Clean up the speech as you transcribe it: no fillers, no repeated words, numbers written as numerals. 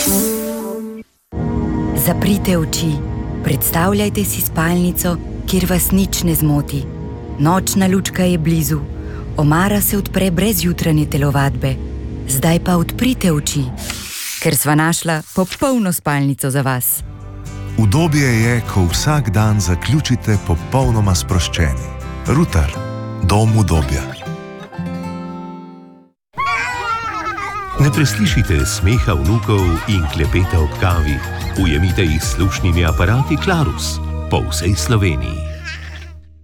Zaprite oči, predstavljajte si spalnico, kjer vas nič ne zmoti. Nočna lučka je blizu, omara se odpre brez jutranje telovadbe. Zdaj pa odprite oči, ker sva našla popolno spalnico za vas. Udobje je, ko vsak dan zaključite popolnoma sproščeni. Rutar, dom udobja. Ne preslišite smeha vnukov in klepeta ob kavi. Ujemite jih s slušnimi aparati Clarus po vsej Sloveniji.